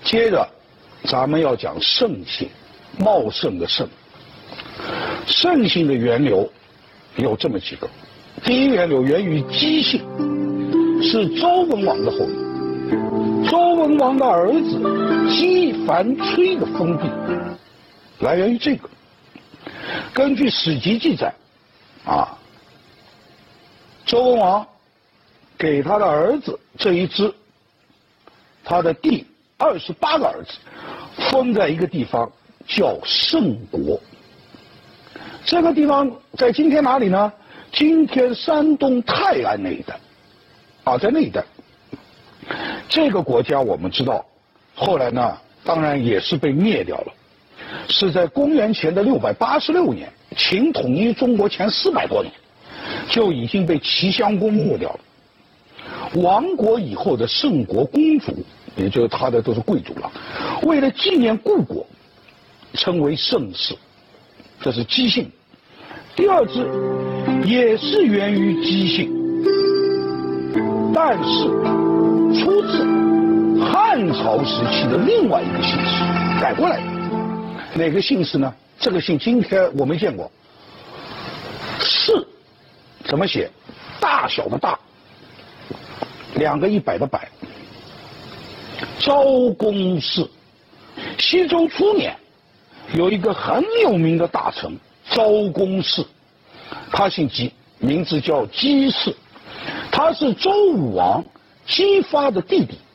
接着，咱们要讲盛姓，茂盛的盛。盛姓的源流有这么几个。第一源流源于姬姓，是周文王的后裔。周文王的儿子姬樊崔的封地来源于这个。根据史籍记载，周文王给他的儿子这一支，他的第28个儿子，封在一个地方叫盛国。这个地方在今天哪里呢？今天山东泰安那一带，在那一带。这个国家我们知道，后来呢，当然也是被灭掉了，是在公元前的686年，秦统一中国前400多年，就已经被齐襄公灭掉了。亡国以后的盛国公主，也就是他的都是贵族了，为了纪念故国，称为盛氏，这是姬姓。第二支也是源于姬姓，但是出自汉朝时期的另外一个姓氏改过来的。哪个姓氏呢？这个姓今天我没见过。氏怎么写？大小的大，2个100的百。昭公氏。西周初年有一个很有名的大臣昭公氏，他姓姬，名字叫姬氏，他是周武王姬发的弟弟。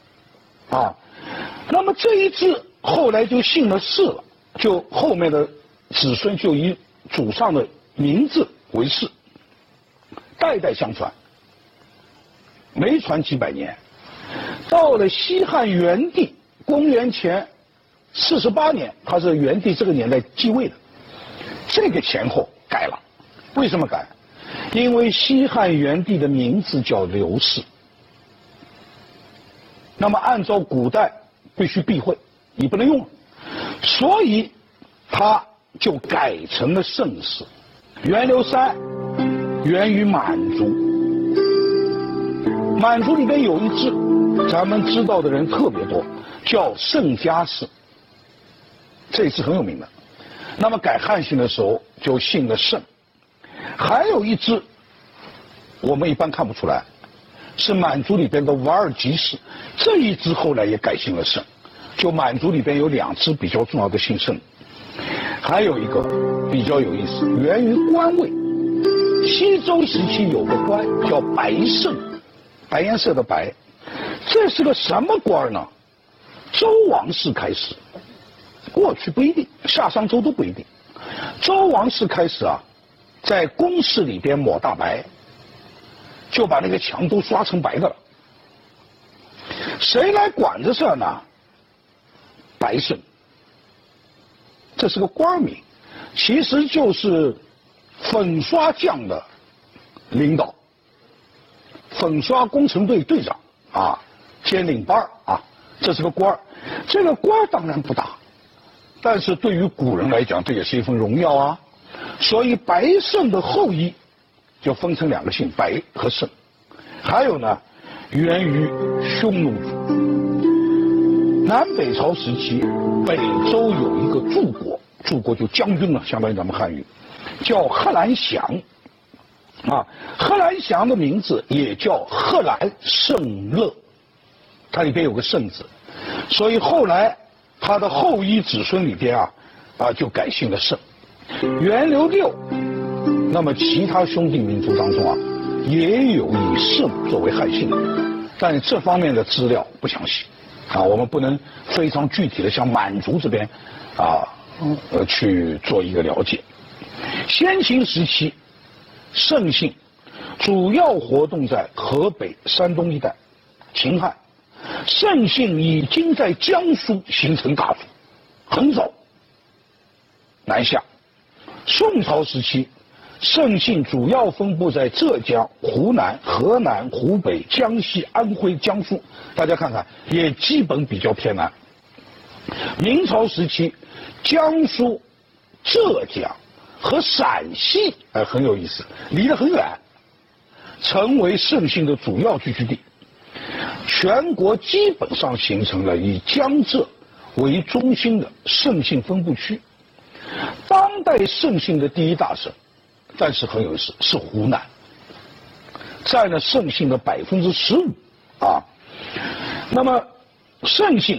那么这一支后来就姓了氏了，就后面的子孙就以祖上的名字为氏，代代相传，没传几百年。到了西汉元帝，公元前48年，他是元帝这个年代继位的，这个前后改了。为什么改？因为西汉元帝的名字叫刘氏，那么按照古代必须避讳，你不能用，所以他就改成了盛氏。源流3源于满族，满族里边有一支咱们知道的人特别多，叫盛家氏，这支很有名的。那么改汉姓的时候就姓了盛。还有一支我们一般看不出来，是满族里边的瓦尔吉氏，这一支后来也改姓了盛。就满族里边有2支比较重要的姓盛。还有一个比较有意思，源于官位。西周时期有个官叫白胜，白颜色的白，这是个什么官呢？周王室开始，过去不一定，夏商周都不一定。周王室开始在宫室里边抹大白，就把那个墙都刷成白的了。谁来管这事儿呢？白胜，这是个官名，其实就是粉刷匠的领导，粉刷工程队队长兼领班这是个官。这个官当然不大，但是对于古人来讲，这也是一份荣耀所以白胜的后裔就分成2个姓，白和胜。还有呢，源于匈奴族。南北朝时期，北周有一个柱国，柱国就将军了，相当于咱们汉语，叫贺兰祥。贺兰祥的名字也叫贺兰胜乐，它里边有个胜字，所以后来他的后裔子孙里边就改姓了胜。源流6，那么其他兄弟民族当中也有以胜作为汉姓的，但这方面的资料不详细我们不能非常具体的像满族这边去做一个了解。先秦时期，盛姓主要活动在河北、山东一带。秦汉，盛姓已经在江苏形成大族，很早。南下。宋朝时期，盛姓主要分布在浙江、湖南、河南、湖北、江西、安徽、江苏，大家看看，也基本比较偏南。明朝时期，江苏、浙江和陕西很有意思，离得很远，成为盛姓的主要聚居地。 全国基本上形成了以江浙为中心的盛姓分布区。当代盛姓的第一大省，但是很有意思，是湖南，占了盛姓的15%啊。那么盛姓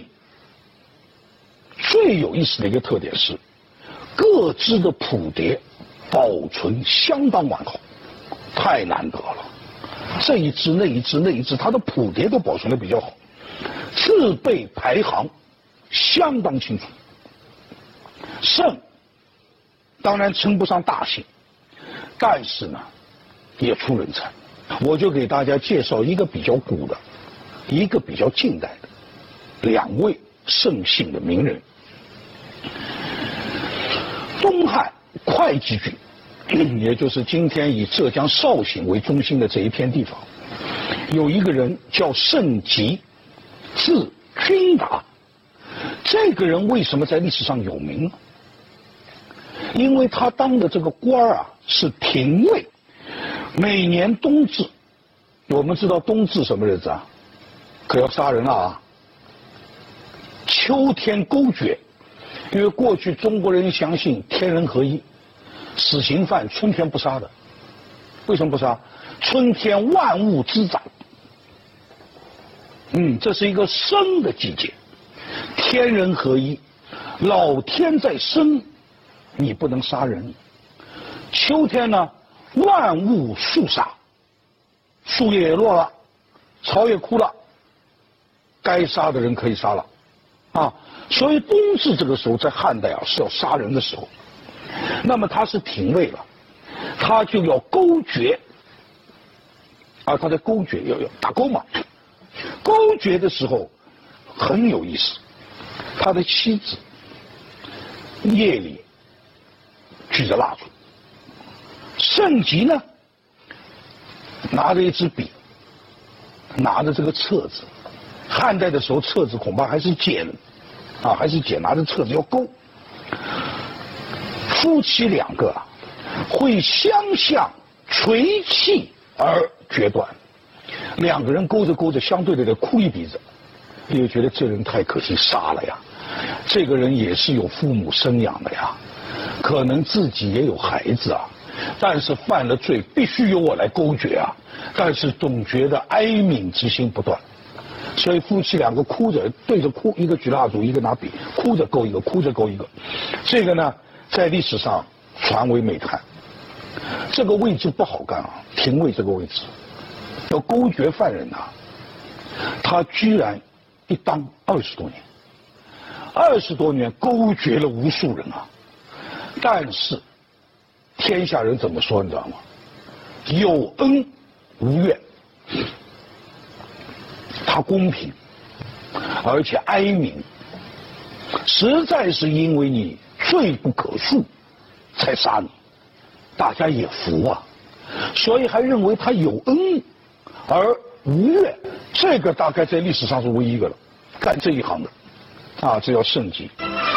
最有意思的一个特点是，各支的谱牒保存相当完好，太难得了。这一支那一支那一支，它的谱牒都保存的比较好，字辈排行相当清楚。盛当然称不上大姓，但是呢也出人才。我就给大家介绍一个比较古的，一个比较近代的2位盛姓的名人。东汉会稽郡，也就是今天以浙江绍兴为中心的这一片地方，有一个人叫盛极，字君达。这个人为什么在历史上有名呢？因为他当的这个官啊是廷尉，每年冬至，我们知道冬至什么日子啊？可要杀人了啊！秋天勾决，因为过去中国人相信天人合一，死刑犯春天不杀的。为什么不杀？春天万物滋长，这是一个生的季节，天人合一，老天在生，你不能杀人。秋天呢，万物肃杀，树叶也落了，草也枯了，该杀的人可以杀了啊。所以冬至这个时候在汉代啊是要杀人的时候。那么他是廷尉了，他就要勾决啊，他在勾决要打勾嘛。勾决的时候很有意思，他的妻子夜里举着蜡烛，盛极呢拿着一支笔，拿着这个册子。汉代的时候册子恐怕还是简啊，还是简，拿着册子要勾。夫妻2个啊会相向垂泣而决断，2个人勾着勾着相对的得哭一鼻子，因为觉得这人太可惜，杀了呀。这个人也是有父母生养的呀，可能自己也有孩子啊，但是犯了罪必须由我来勾决啊，但是总觉得哀悯之心不断，所以夫妻2个哭着对着哭，一个举蜡烛，一个拿笔，哭着勾一个，哭着勾一个。这个呢在历史上传为美谈。这个位置不好干啊，廷尉这个位置要勾决犯人啊，他居然一当20多年，20多年勾决了无数人啊。但是天下人怎么说你知道吗？有恩无怨，他公平而且哀悯，实在是因为你罪不可恕才杀你，大家也服啊，所以还认为他有恩而无怨。这个大概在历史上是唯一一个了，干这一行的啊，这叫盛极。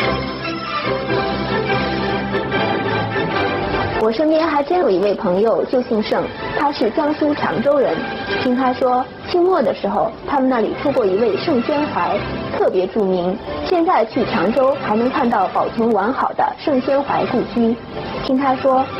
我身边还真有一位朋友就姓盛，他是江苏常州人。听他说，清末的时候，他们那里出过一位盛宣怀，特别著名。现在去常州还能看到保存完好的盛宣怀故居。听他说，